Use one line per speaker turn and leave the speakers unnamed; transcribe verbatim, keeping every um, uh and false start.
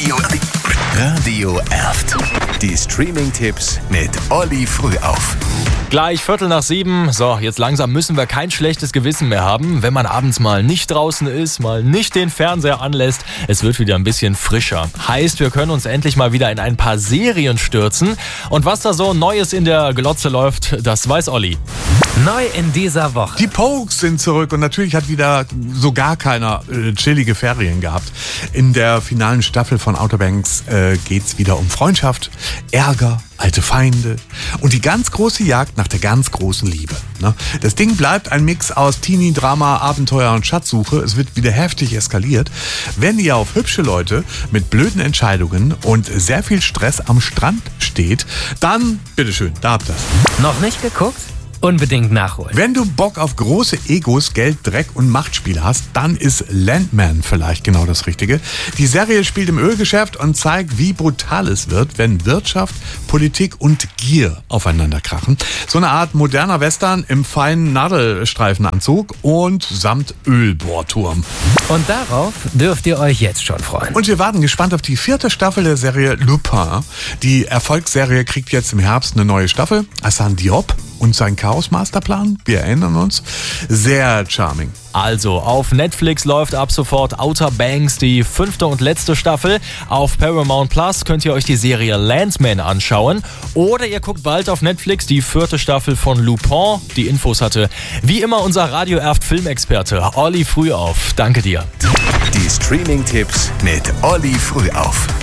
Radio, Radio Erft. Die Streaming-Tipps mit Olli Frühauf.
Gleich Viertel nach sieben. So, jetzt langsam müssen wir kein schlechtes Gewissen mehr haben, wenn man abends mal nicht draußen ist, mal nicht den Fernseher anlässt. Es wird wieder ein bisschen frischer. Heißt, wir können uns endlich mal wieder in ein paar Serien stürzen. Und was da so Neues in der Glotze läuft, das weiß Olli.
Neu in dieser Woche.
Die Pokes sind zurück und natürlich hat wieder so gar keiner äh, chillige Ferien gehabt. In der finalen Staffel von Outer Banks äh, geht's wieder um Freundschaft, Ärger, alte Feinde und die ganz große Jagd nach der ganz großen Liebe. Ne? Das Ding bleibt ein Mix aus Teenie, Drama, Abenteuer und Schatzsuche. Es wird wieder heftig eskaliert. Wenn ihr auf hübsche Leute mit blöden Entscheidungen und sehr viel Stress am Strand steht, dann bitteschön, da habt ihr's.
Noch nicht geguckt? Unbedingt nachholen.
Wenn du Bock auf große Egos, Geld, Dreck und Machtspiele hast, dann ist Landman vielleicht genau das Richtige. Die Serie spielt im Ölgeschäft und zeigt, wie brutal es wird, wenn Wirtschaft, Politik und Gier aufeinander krachen. So eine Art moderner Western im feinen Nadelstreifenanzug und samt Ölbohrturm.
Und darauf dürft ihr euch jetzt schon freuen.
Und wir warten gespannt auf die vierte Staffel der Serie Lupin. Die Erfolgsserie kriegt jetzt im Herbst eine neue Staffel. Hassan Diop und sein Chaos-Masterplan, wir erinnern uns, sehr charming.
Also, auf Netflix läuft ab sofort Outer Banks, die fünfte und letzte Staffel. Auf Paramount Plus könnt ihr euch die Serie Landman anschauen. Oder ihr guckt bald auf Netflix die vierte Staffel von Lupin. Die Infos hatte wie immer unser Radio Erft Filmexperte Olli Frühauf. Danke dir.
Die Streaming-Tipps mit Olli Frühauf.